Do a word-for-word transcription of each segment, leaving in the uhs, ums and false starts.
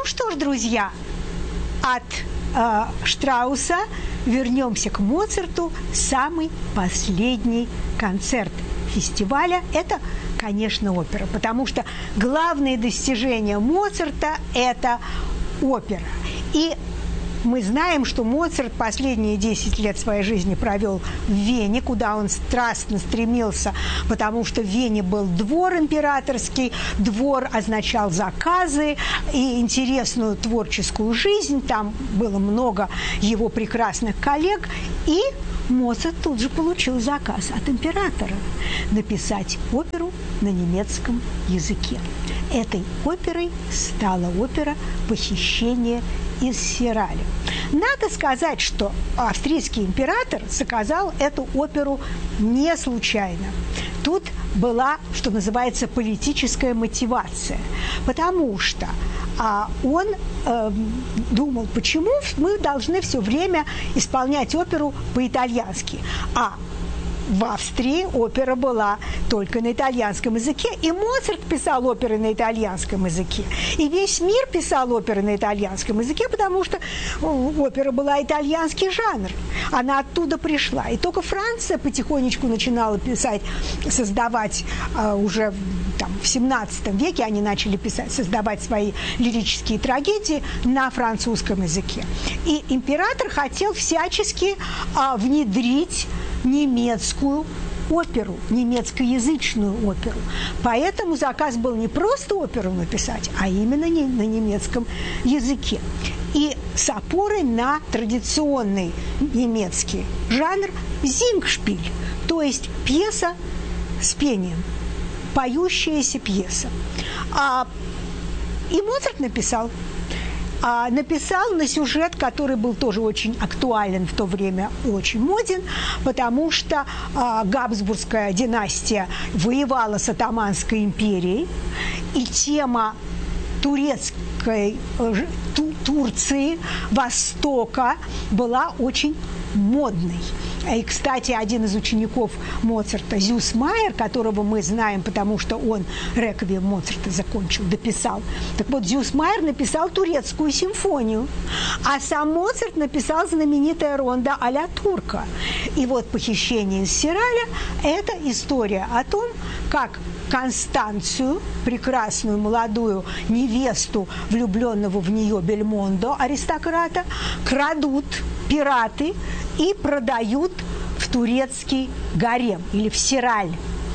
что ж, друзья, от э, Штрауса вернемся к Моцарту. Самый последний концерт фестиваля – это, конечно, опера, потому что главное достижение Моцарта – это опера. И мы знаем, что Моцарт последние десять лет своей жизни провел в Вене, куда он страстно стремился, потому что в Вене был двор императорский, двор означал заказы и интересную творческую жизнь, там было много его прекрасных коллег, и Моцарт тут же получил заказ от императора написать оперу на немецком языке. Этой оперой стала опера «Похищение из Сираля». Надо сказать, что австрийский император заказал эту оперу не случайно. Тут была, что называется, политическая мотивация, потому что а, он э, думал, почему мы должны все время исполнять оперу по-итальянски, а в Австрии опера была только на итальянском языке, и Моцарт писал оперы на итальянском языке, и весь мир писал оперы на итальянском языке, потому что опера была итальянский жанр, она оттуда пришла. И только Франция потихонечку начинала писать, создавать uh, уже там, в семнадцатом веке они начали писать, создавать свои лирические трагедии на французском языке. И император хотел всячески uh, внедрить немецкую оперу, немецкоязычную оперу. Поэтому заказ был не просто оперу написать, а именно не на немецком языке. И с опорой на традиционный немецкий жанр «зингшпиль», то есть пьеса с пением, поющаяся пьеса. А, и Моцарт написал. А, написал на сюжет, который был тоже очень актуален в то время, очень моден, потому что а, Габсбургская династия воевала с Отtomанской империей, и тема турецкой, ту, Турции, Востока была очень модной. И, кстати, один из учеников Моцарта, Зюс Майер, которого мы знаем, потому что он реквием Моцарта закончил, дописал. Так вот, Зюс Майер написал турецкую симфонию, а сам Моцарт написал знаменитое рондо а-ля турка. И вот «Похищение из Сираля» – это история о том, как Констанцию, прекрасную молодую невесту, влюбленного в нее Бельмондо, аристократа, крадут пираты и продают в турецкий гарем или в Сираль.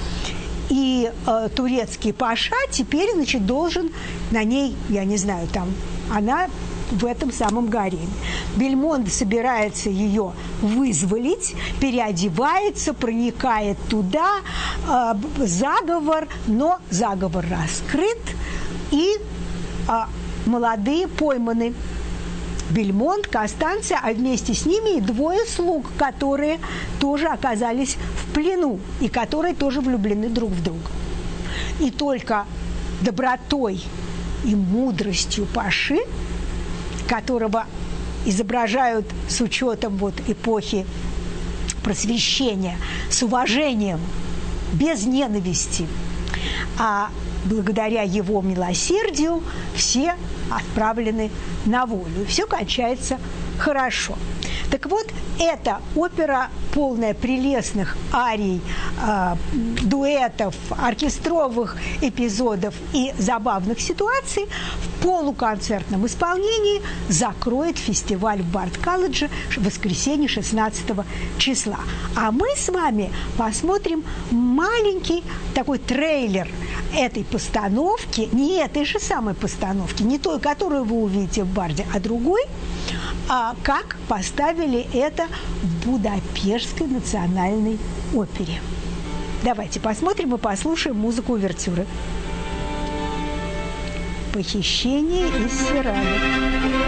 И э, турецкий паша теперь, значит, должен на ней, я не знаю, там, она в этом самом гареме. Бельмондо собирается ее вызволить, переодевается, проникает туда, э, заговор, но заговор раскрыт, и э, молодые пойманы. Бельмонд, Констанция, а вместе с ними и двое слуг, которые тоже оказались в плену и которые тоже влюблены друг в друга. И только добротой и мудростью паши, которого изображают с учетом вот эпохи просвещения, с уважением, без ненависти, а благодаря его милосердию все отправлены на волю. И все кончается хорошо. Так вот, эта опера, полная прелестных арий, э, дуэтов, оркестровых эпизодов и забавных ситуаций, в полуконцертном исполнении закроет фестиваль в Барт-колледже в воскресенье шестнадцатого числа. А мы с вами посмотрим маленький такой трейлер этой постановки, не этой же самой постановки, не той, которую вы увидите в Барде, а другой, а как поставили это в Будапештской национальной опере. Давайте посмотрим и послушаем музыку увертюры. «Похищение из Сираля».